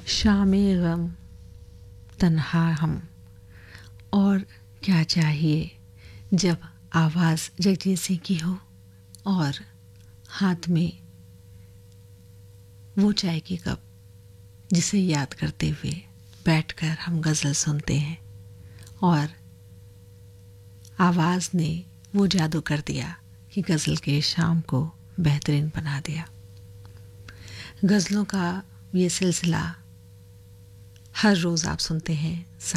शामे गम तन्हा हम, और क्या चाहिए जब आवाज़ जगजीत सिंह की हो और हाथ में वो चाय की कप, जिसे याद करते हुए बैठकर हम गज़ल सुनते हैं। और आवाज़ ने वो जादू कर दिया कि गज़ल के शाम को बेहतरीन बना दिया। गज़लों का ये सिलसिला हर रोज़ आप सुनते हैं